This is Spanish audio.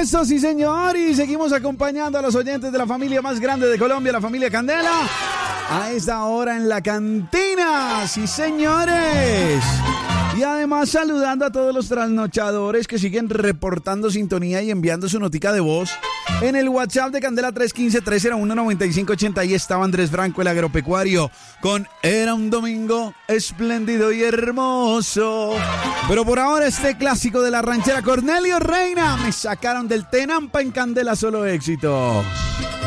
Eso sí, señor, y seguimos acompañando a los oyentes de la familia más grande de Colombia, la familia Candela, a esta hora en la cantina. Sí, señores. Y además saludando a todos los trasnochadores que siguen reportando sintonía y enviando su notica de voz en el WhatsApp de Candela 315-301-9580. Ahí estaba Andrés Franco, el agropecuario, con Era un domingo espléndido y hermoso. Pero por ahora este clásico de la ranchera, Cornelio Reina, Me sacaron del Tenampa en Candela, solo éxitos.